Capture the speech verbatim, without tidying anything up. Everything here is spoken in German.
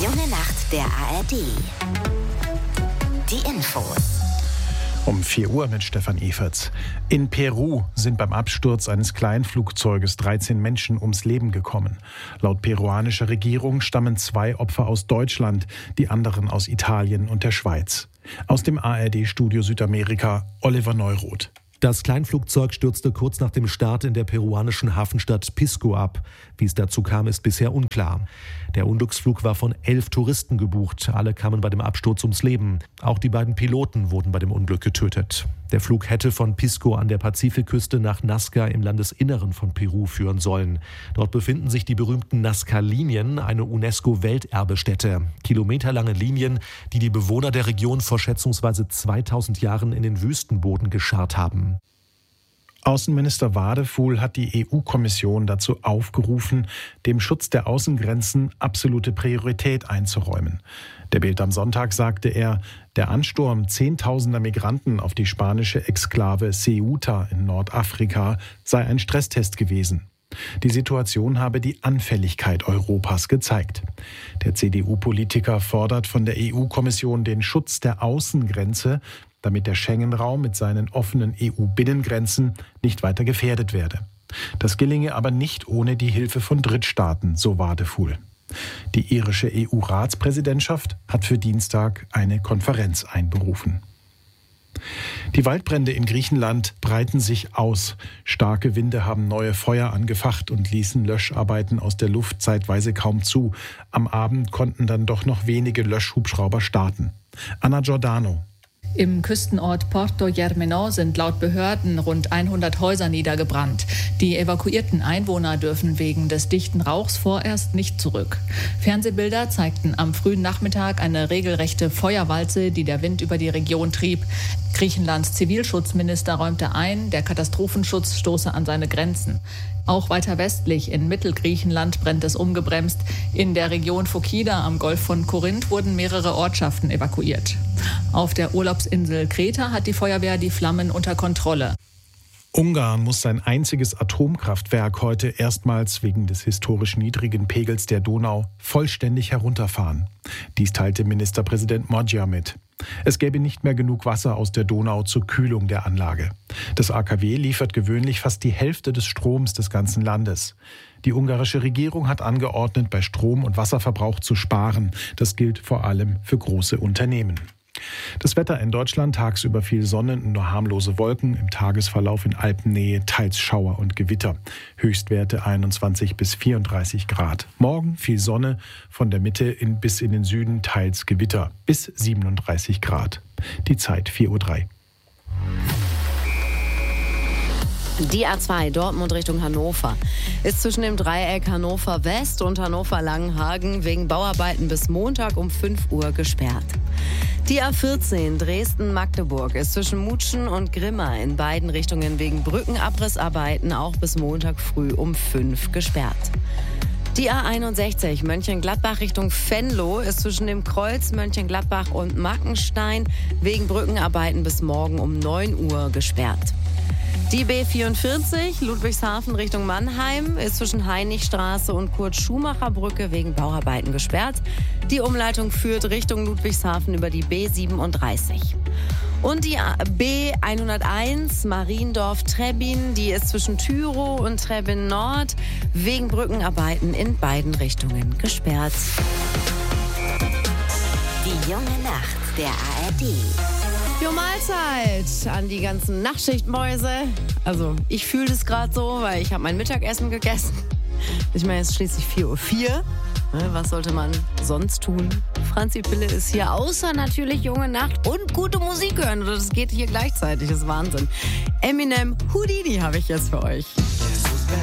Junge Nacht der A R D. Die Infos. Um vier Uhr mit Stefan Everts. In Peru sind beim Absturz eines Kleinflugzeuges dreizehn Menschen ums Leben gekommen. Laut peruanischer Regierung stammen zwei Opfer aus Deutschland, die anderen aus Italien und der Schweiz. Aus dem A R D-Studio Südamerika, Oliver Neuroth. Das Kleinflugzeug stürzte kurz nach dem Start in der peruanischen Hafenstadt Pisco ab. Wie es dazu kam, ist bisher unklar. Der Unglücksflug war von elf Touristen gebucht. Alle kamen bei dem Absturz ums Leben. Auch die beiden Piloten wurden bei dem Unglück getötet. Der Flug hätte von Pisco an der Pazifikküste nach Nazca im Landesinneren von Peru führen sollen. Dort befinden sich die berühmten Nazca-Linien, eine UNESCO-Welterbestätte. Kilometerlange Linien, die die Bewohner der Region vor schätzungsweise zweitausend Jahren in den Wüstenboden gescharrt haben. Außenminister Wadefuhl hat die E U-Kommission dazu aufgerufen, dem Schutz der Außengrenzen absolute Priorität einzuräumen. Der Bild am Sonntag sagte er, der Ansturm zehntausender Migranten auf die spanische Exklave Ceuta in Nordafrika sei ein Stresstest gewesen. Die Situation habe die Anfälligkeit Europas gezeigt. Der C D U-Politiker fordert von der E U-Kommission den Schutz der Außengrenze, damit der Schengen-Raum mit seinen offenen E U-Binnengrenzen nicht weiter gefährdet werde. Das gelinge aber nicht ohne die Hilfe von Drittstaaten, so Wadefuhl. Die irische E U-Ratspräsidentschaft hat für Dienstag eine Konferenz einberufen. Die Waldbrände in Griechenland breiten sich aus. Starke Winde haben neue Feuer angefacht und ließen Löscharbeiten aus der Luft zeitweise kaum zu. Am Abend konnten dann doch noch wenige Löschhubschrauber starten. Anna Giordano. Im Küstenort Porto Germano sind laut Behörden rund hundert Häuser niedergebrannt. Die evakuierten Einwohner dürfen wegen des dichten Rauchs vorerst nicht zurück. Fernsehbilder zeigten am frühen Nachmittag eine regelrechte Feuerwalze, die der Wind über die Region trieb. Griechenlands Zivilschutzminister räumte ein, der Katastrophenschutz stoße an seine Grenzen. Auch weiter westlich in Mittelgriechenland brennt es ungebremst. In der Region Phokida am Golf von Korinth wurden mehrere Ortschaften evakuiert. Auf der Urlaubsinsel Kreta hat die Feuerwehr die Flammen unter Kontrolle. Ungarn muss sein einziges Atomkraftwerk heute erstmals wegen des historisch niedrigen Pegels der Donau vollständig herunterfahren. Dies teilte Ministerpräsident Magyar mit. Es gäbe nicht mehr genug Wasser aus der Donau zur Kühlung der Anlage. Das A K W liefert gewöhnlich fast die Hälfte des Stroms des ganzen Landes. Die ungarische Regierung hat angeordnet, bei Strom- und Wasserverbrauch zu sparen. Das gilt vor allem für große Unternehmen. Das Wetter in Deutschland: tagsüber viel Sonne und nur harmlose Wolken, im Tagesverlauf in Alpennähe teils Schauer und Gewitter. Höchstwerte einundzwanzig bis vierunddreißig Grad. Morgen viel Sonne, von der Mitte in, bis in den Süden teils Gewitter, bis siebenunddreißig Grad. Die Zeit vier Uhr drei. Die A zwei Dortmund Richtung Hannover ist zwischen dem Dreieck Hannover West und Hannover Langenhagen wegen Bauarbeiten bis Montag um fünf Uhr gesperrt. Die A vierzehn Dresden-Magdeburg ist zwischen Mutschen und Grimma in beiden Richtungen wegen Brückenabrissarbeiten auch bis Montag früh um fünf gesperrt. Die A einundsechzig Mönchengladbach Richtung Venlo ist zwischen dem Kreuz Mönchengladbach und Mackenstein wegen Brückenarbeiten bis morgen um neun Uhr gesperrt. Die B vierundvierzig Ludwigshafen Richtung Mannheim ist zwischen Heinrichstraße und Kurt-Schumacher-Brücke wegen Bauarbeiten gesperrt. Die Umleitung führt Richtung Ludwigshafen über die B siebenunddreißig. Und die B hunderteins Mariendorf-Trebbin, die ist zwischen Tyrow und Trebbin Nord wegen Brückenarbeiten in beiden Richtungen gesperrt. Die junge Nacht der A R D. Jo, Mahlzeit an die ganzen Nachtschichtmäuse. Also ich fühle das gerade so, weil ich habe mein Mittagessen gegessen. Ich meine, es ist schließlich vier Uhr vier. Was sollte man sonst tun? Franzi Pille ist hier, außer natürlich junge Nacht und gute Musik hören. Das geht hier gleichzeitig, das ist Wahnsinn. Eminem, Houdini habe ich jetzt für euch.